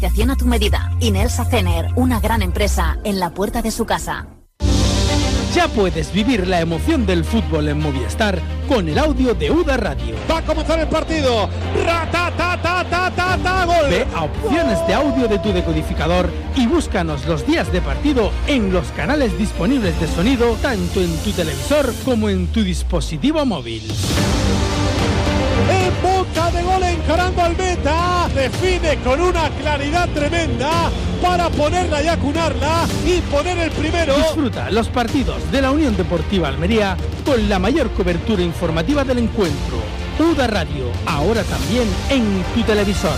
A tu medida. Inelsa Cener, una gran empresa en la puerta de su casa. Ya puedes vivir la emoción del fútbol en Movistar con el audio de UDA Radio. Va a comenzar el partido. ¡Gol! Ve a opciones de audio de tu decodificador y búscanos los días de partido en los canales disponibles de sonido, tanto en tu televisor como en tu dispositivo móvil. En boca de gol, encarando al meta, define con una claridad tremenda para ponerla y acunarla y poner el primero. Disfruta los partidos de la Unión Deportiva Almería con la mayor cobertura informativa del encuentro. UDA Radio, ahora también en tu televisor.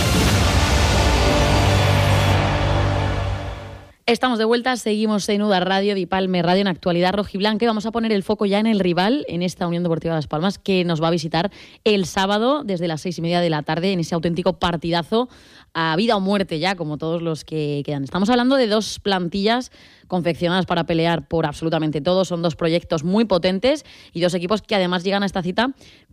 Estamos de vuelta, seguimos en UDA Radio, Dipalme Radio, en Actualidad Rojiblanca, y vamos a poner el foco ya en el rival, en esta Unión Deportiva Las Palmas, que nos va a visitar el sábado desde las 6:30 de la tarde en ese auténtico partidazo a vida o muerte ya, como todos los que quedan. Estamos hablando de dos plantillas confeccionadas para pelear por absolutamente todo, son dos proyectos muy potentes y dos equipos que además llegan a esta cita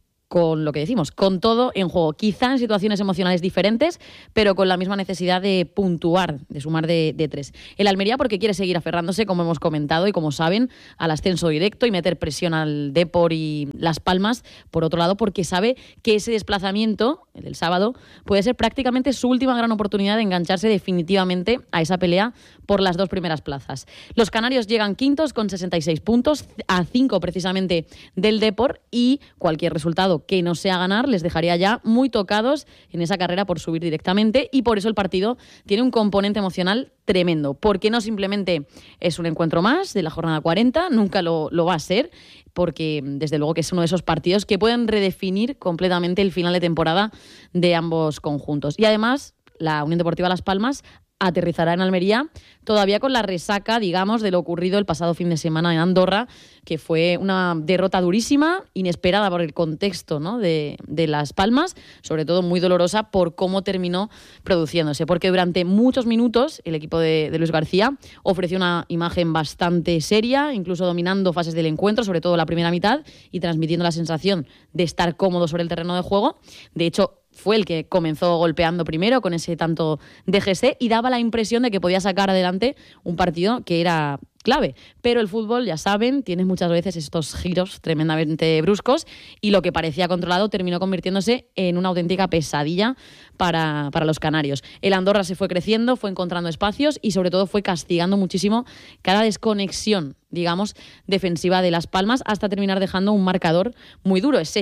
con lo que decimos, con todo en juego, quizá en situaciones emocionales diferentes, pero con la misma necesidad de puntuar, de sumar de tres. El Almería porque quiere seguir aferrándose, como hemos comentado y como saben, al ascenso directo y meter presión al Depor y Las Palmas. Por otro lado, porque sabe que ese desplazamiento, el del sábado, puede ser prácticamente su última gran oportunidad de engancharse definitivamente a esa pelea por las dos primeras plazas. Los canarios llegan quintos con 66 puntos, a 5 precisamente del Depor, y cualquier resultado que no sea ganar les dejaría ya muy tocados en esa carrera por subir directamente, y por eso el partido tiene un componente emocional tremendo, porque no simplemente es un encuentro más de la jornada 40, nunca lo va a ser, porque desde luego que es uno de esos partidos que pueden redefinir completamente el final de temporada de ambos conjuntos. Y además, la Unión Deportiva Las Palmas aterrizará en Almería todavía con la resaca, digamos, de lo ocurrido el pasado fin de semana en Andorra, que fue una derrota durísima, inesperada por el contexto, ¿no?, de Las Palmas, sobre todo muy dolorosa por cómo terminó produciéndose, porque durante muchos minutos el equipo de Luis García ofreció una imagen bastante seria, incluso dominando fases del encuentro, sobre todo la primera mitad, y transmitiendo la sensación de estar cómodo sobre el terreno de juego. De hecho, fue el que comenzó golpeando primero con ese tanto de GC y daba la impresión de que podía sacar adelante un partido que era clave. Pero el fútbol, ya saben, tiene muchas veces estos giros tremendamente bruscos y lo que parecía controlado terminó convirtiéndose en una auténtica pesadilla para los canarios. El Andorra se fue creciendo, fue encontrando espacios y sobre todo fue castigando muchísimo cada desconexión, digamos, defensiva de Las Palmas, hasta terminar dejando un marcador muy duro, ese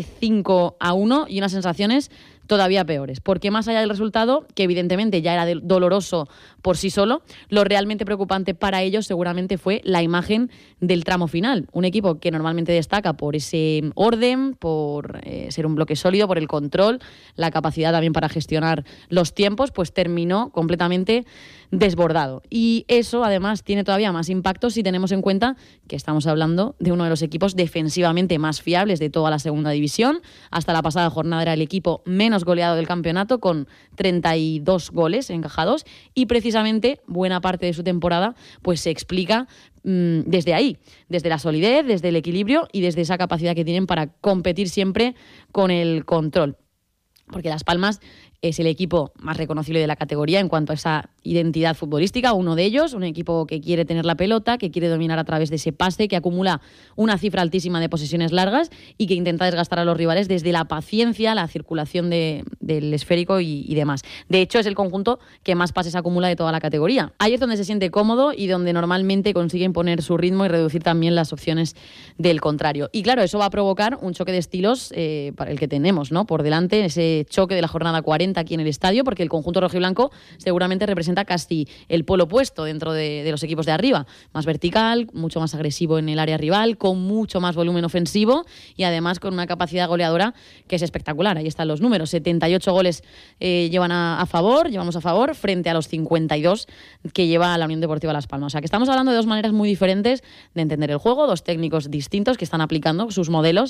5-1 y unas sensaciones todavía peores, porque más allá del resultado, que evidentemente ya era doloroso por sí solo, lo realmente preocupante para ellos seguramente fue la imagen del tramo final. Un equipo que normalmente destaca por ese orden, por ser un bloque sólido, por el control, la capacidad también para gestionar los tiempos, pues terminó completamente desbordado. Y eso además tiene todavía más impacto si tenemos en cuenta que estamos hablando de uno de los equipos defensivamente más fiables de toda la segunda división. Hasta la pasada jornada era el equipo menos goleado del campeonato, con 32 goles encajados, y precisamente buena parte de su temporada pues se explica desde ahí, desde la solidez, desde el equilibrio y desde esa capacidad que tienen para competir siempre con el control. Porque Las Palmas es el equipo más reconocible de la categoría en cuanto a esa identidad futbolística, uno de ellos, un equipo que quiere tener la pelota, que quiere dominar a través de ese pase, que acumula una cifra altísima de posesiones largas y que intenta desgastar a los rivales desde la paciencia, la circulación del esférico y demás. De hecho, es el conjunto que más pases acumula de toda la categoría. Ahí es donde se siente cómodo y donde normalmente consiguen poner su ritmo y reducir también las opciones del contrario. Y claro, eso va a provocar un choque de estilos para el que tenemos, ¿no?, por delante, ese choque de la jornada 40 aquí en el estadio, porque el conjunto rojiblanco seguramente representa casi el polo opuesto dentro de los equipos de arriba, más vertical, mucho más agresivo en el área rival, con mucho más volumen ofensivo y además con una capacidad goleadora que es espectacular. Ahí están los números, 78 goles llevamos a favor frente a los 52 que lleva la Unión Deportiva Las Palmas. O sea que estamos hablando de dos maneras muy diferentes de entender el juego, dos técnicos distintos que están aplicando sus modelos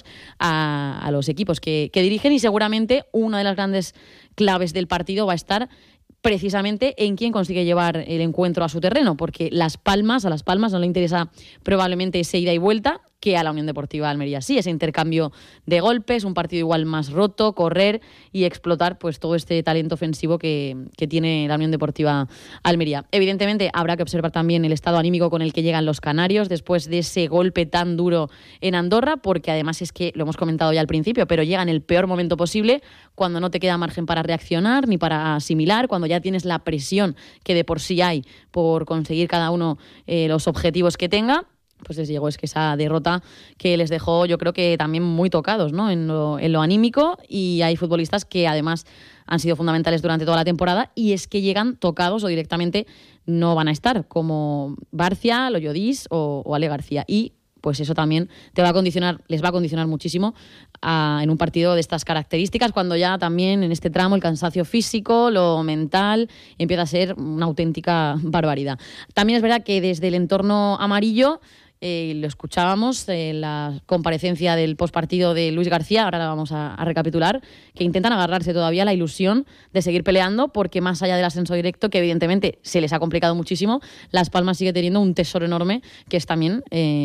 a los equipos que dirigen, y seguramente una de las grandes claves del partido va a estar precisamente en quién consigue llevar el encuentro a su terreno, porque a Las Palmas no le interesa probablemente ese ida y vuelta, que a la Unión Deportiva Almería. Sí, ese intercambio de golpes, un partido igual más roto, correr y explotar pues todo este talento ofensivo que tiene la Unión Deportiva Almería. Evidentemente habrá que observar también el estado anímico con el que llegan los canarios después de ese golpe tan duro en Andorra, porque además es que, lo hemos comentado ya al principio, pero llega en el peor momento posible, cuando no te queda margen para reaccionar ni para asimilar, cuando ya tienes la presión que de por sí hay por conseguir cada uno los objetivos que tenga. Pues les llegó esa derrota que les dejó, yo creo que también muy tocados, ¿no? en lo anímico, y hay futbolistas que además han sido fundamentales durante toda la temporada y es que llegan tocados o directamente no van a estar, como Barcia, Loyodis o Ale García. Y pues eso también les va a condicionar muchísimo en un partido de estas características, cuando ya también en este tramo el cansancio físico, lo mental, empieza a ser una auténtica barbaridad. También es verdad que desde el entorno amarillo, lo escuchábamos en la comparecencia del postpartido de Luis García, ahora la vamos a recapitular, que intentan agarrarse todavía a la ilusión de seguir peleando, porque más allá del ascenso directo, que evidentemente se les ha complicado muchísimo, Las Palmas sigue teniendo un tesoro enorme, que es también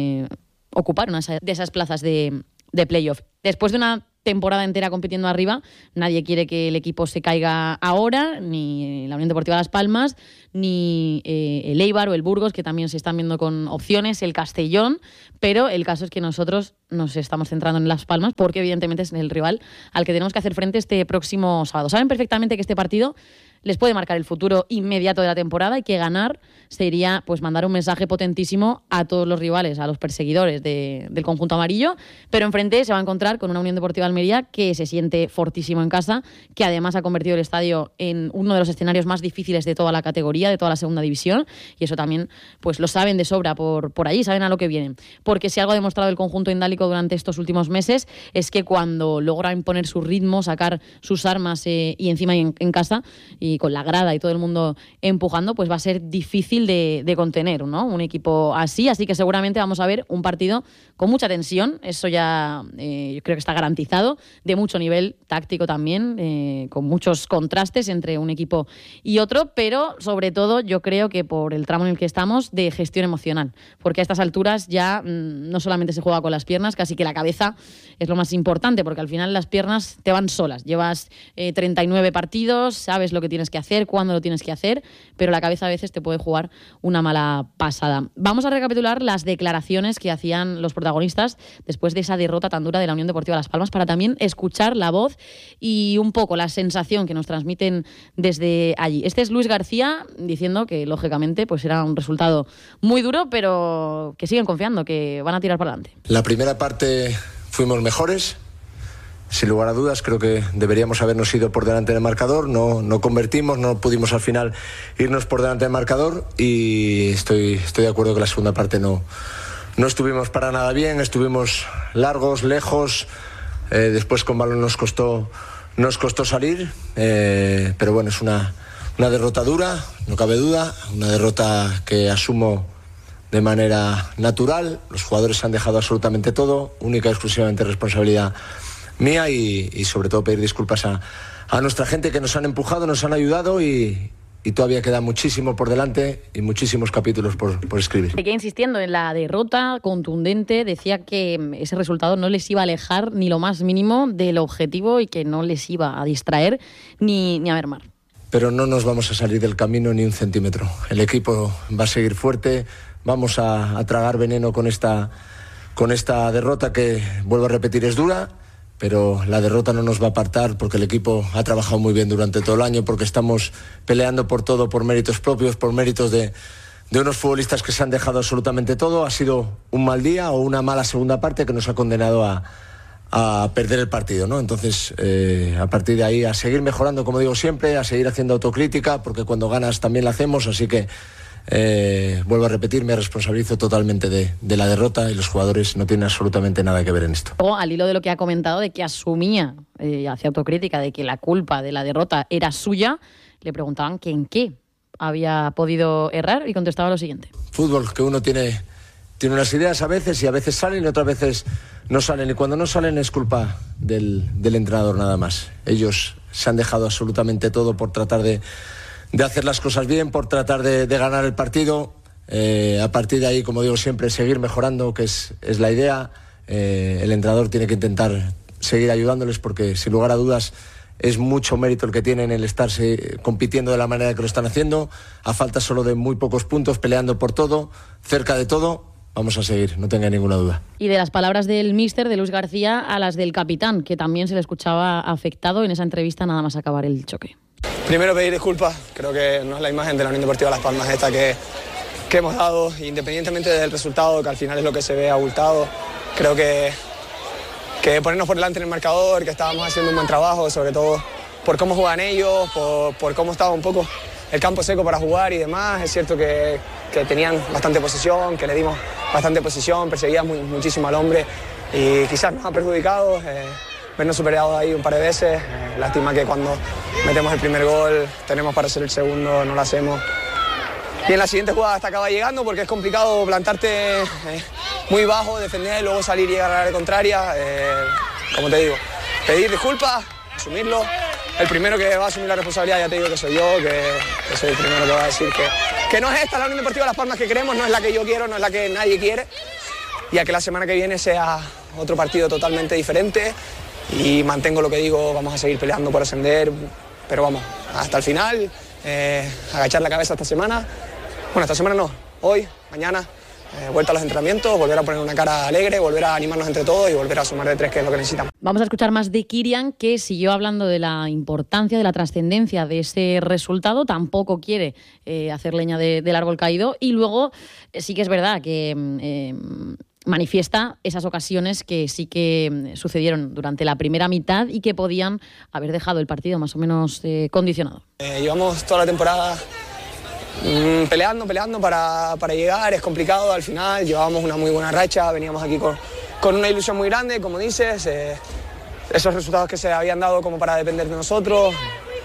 ocupar una de esas plazas de playoff. Después de una temporada entera compitiendo arriba, nadie quiere que el equipo se caiga ahora, ni la Unión Deportiva Las Palmas, ni el Eibar o el Burgos, que también se están viendo con opciones, el Castellón, pero el caso es que nosotros nos estamos centrando en Las Palmas, porque evidentemente es el rival al que tenemos que hacer frente este próximo sábado. Saben perfectamente que este partido les puede marcar el futuro inmediato de la temporada, y que ganar sería pues mandar un mensaje potentísimo a todos los rivales, a los perseguidores del conjunto amarillo, pero enfrente se va a encontrar con una Unión Deportiva Almería que se siente fortísimo en casa, que además ha convertido el estadio en uno de los escenarios más difíciles de toda la categoría, de toda la segunda división, y eso también pues lo saben de sobra por allí, saben a lo que vienen, porque si algo ha demostrado el conjunto indálico durante estos últimos meses es que cuando logra imponer su ritmo, sacar sus armas y encima en casa, y con la grada y todo el mundo empujando, pues va a ser difícil de contener, ¿no? Un equipo así que seguramente vamos a ver un partido con mucha tensión, eso ya yo creo que está garantizado, de mucho nivel táctico también, con muchos contrastes entre un equipo y otro, pero sobre todo yo creo que por el tramo en el que estamos, de gestión emocional, porque a estas alturas ya no solamente se juega con las piernas, casi que la cabeza es lo más importante, porque al final las piernas te van solas, llevas 39 partidos, sabes lo que tienes que hacer, cuándo lo tienes que hacer, pero la cabeza a veces te puede jugar una mala pasada. Vamos a recapitular las declaraciones que hacían los protagonistas después de esa derrota tan dura de la Unión Deportiva Las Palmas, para también escuchar la voz y un poco la sensación que nos transmiten desde allí. Este es Luis García diciendo que lógicamente pues era un resultado muy duro, pero que siguen confiando, que van a tirar para adelante. La primera parte fuimos mejores, sin lugar a dudas. Creo que deberíamos habernos ido por delante del marcador, no convertimos, no pudimos al final irnos por delante del marcador, y estoy de acuerdo que la segunda parte no estuvimos para nada bien, estuvimos largos, lejos, después con balón nos costó salir, pero bueno, es una derrota dura, no cabe duda, una derrota que asumo de manera natural. Los jugadores han dejado absolutamente todo, única y exclusivamente responsabilidad mía, y sobre todo pedir disculpas a nuestra gente, que nos han empujado, nos han ayudado, y todavía queda muchísimo por delante y muchísimos capítulos por escribir. Seguía insistiendo en la derrota contundente, decía que ese resultado no les iba a alejar ni lo más mínimo del objetivo y que no les iba a distraer ni a mermar. Pero no nos vamos a salir del camino ni un centímetro. El equipo va a seguir fuerte, vamos a tragar veneno con esta derrota, que, vuelvo a repetir, es dura, pero la derrota no nos va a apartar, porque el equipo ha trabajado muy bien durante todo el año, porque estamos peleando por todo, por méritos propios, por méritos de unos futbolistas que se han dejado absolutamente todo. Ha sido un mal día o una mala segunda parte que nos ha condenado a perder el partido, ¿no? Entonces, a partir de ahí, a seguir mejorando, como digo siempre, a seguir haciendo autocrítica, porque cuando ganas también la hacemos, así que vuelvo a repetir, me responsabilizo totalmente de la derrota, y los jugadores no tienen absolutamente nada que ver en esto. Al hilo de lo que ha comentado, de que asumía, hacía autocrítica, de que la culpa de la derrota era suya, le preguntaban que en qué había podido errar, y contestaba lo siguiente: fútbol, que uno tiene unas ideas a veces, y a veces salen y otras veces no salen, y cuando no salen es culpa del entrenador nada más. Ellos se han dejado absolutamente todo por tratar de hacer las cosas bien, por tratar de ganar el partido. A partir de ahí, como digo siempre, seguir mejorando, que es la idea. El entrenador tiene que intentar seguir ayudándoles, porque sin lugar a dudas es mucho mérito el que tienen el estarse compitiendo de la manera que lo están haciendo, a falta solo de muy pocos puntos, peleando por todo, cerca de todo. Vamos a seguir, no tenga ninguna duda. Y de las palabras del míster, de Luis García, a las del capitán, que también se le escuchaba afectado en esa entrevista nada más acabar el choque. Primero pedir disculpas, creo que no es la imagen de la Unión Deportiva Las Palmas esta que hemos dado, independientemente del resultado, que al final es lo que se ve abultado. Creo que ponernos por delante en el marcador, que estábamos haciendo un buen trabajo, sobre todo por cómo juegan ellos, por cómo estaba un poco el campo seco para jugar y demás. Es cierto que tenían bastante posesión, que le dimos bastante posesión, perseguíamos muchísimo al hombre y quizás nos ha perjudicado vernos superados ahí un par de veces. Lástima que cuando metemos el primer gol tenemos para hacer el segundo, no lo hacemos. Y en la siguiente jugada hasta acaba llegando, porque es complicado plantarte muy bajo, defender y luego salir y llegar a la área contraria. Como te digo, pedir disculpas, asumirlo. El primero que va a asumir la responsabilidad, ya te digo que soy yo, que soy el primero que va a decir que no es esta la Unión Deportiva Las Palmas que queremos, no es la que yo quiero, no es la que nadie quiere. Y a que la semana que viene sea otro partido totalmente diferente. Y mantengo lo que digo, vamos a seguir peleando por ascender, pero vamos, hasta el final, agachar la cabeza esta semana. Bueno, esta semana no, hoy, mañana, vuelta a los entrenamientos, volver a poner una cara alegre, volver a animarnos entre todos y volver a sumar de 3, que es lo que necesitamos. Vamos a escuchar más de Kylian, que siguió hablando de la importancia, de la trascendencia de ese resultado. Tampoco quiere hacer leña del árbol caído. Y luego sí que es verdad que manifiesta esas ocasiones que sí que sucedieron durante la primera mitad y que podían haber dejado el partido más o menos condicionado. Llevamos toda la temporada peleando para llegar, es complicado al final, llevábamos una muy buena racha, veníamos aquí con una ilusión muy grande, como dices, esos resultados que se habían dado como para depender de nosotros,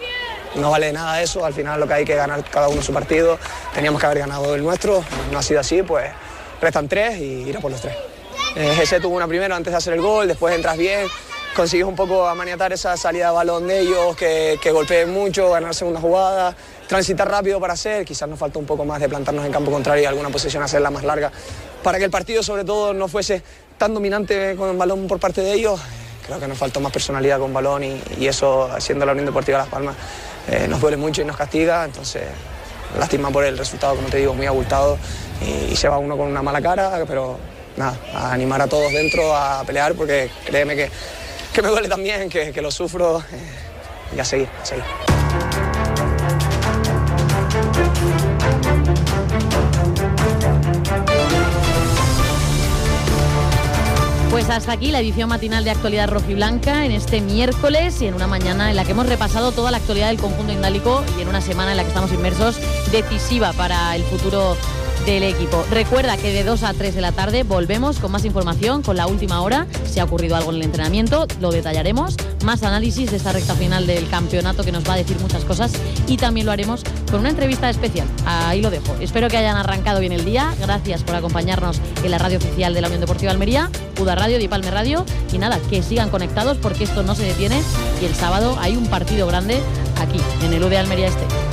no vale nada eso, al final lo que hay que ganar cada uno su partido, teníamos que haber ganado el nuestro, no ha sido así, pues restan 3 y ir a por los 3. Ese tuvo una primero antes de hacer el gol, después entras bien, consigues un poco amaniatar esa salida de balón de ellos, que golpeen mucho, ganar segunda jugada, transitar rápido para hacer, quizás nos falta un poco más de plantarnos en campo contrario y alguna posesión hacerla más larga, para que el partido sobre todo no fuese tan dominante con el balón por parte de ellos. Creo que nos faltó más personalidad con balón y eso, haciendo la Unión Deportiva Las Palmas, nos duele mucho y nos castiga, entonces lástima por el resultado, como te digo, muy abultado y se va uno con una mala cara, pero nada, a animar a todos dentro a pelear, porque créeme que me duele también, que lo sufro y a seguir. Pues hasta aquí la edición matinal de Actualidad Rojiblanca en este miércoles y en una mañana en la que hemos repasado toda la actualidad del conjunto indálico y en una semana en la que estamos inmersos decisiva para el futuro del equipo. Recuerda que de 2 a 3 de la tarde volvemos con más información, con la última hora. Si ha ocurrido algo en el entrenamiento, lo detallaremos. Más análisis de esta recta final del campeonato que nos va a decir muchas cosas y también lo haremos con una entrevista especial. Ahí lo dejo. Espero que hayan arrancado bien el día. Gracias por acompañarnos en la radio oficial de la Unión Deportiva Almería, UDA Radio, Dipalme Radio. Y nada, que sigan conectados porque esto no se detiene y el sábado hay un partido grande aquí, en el UD Almería Este.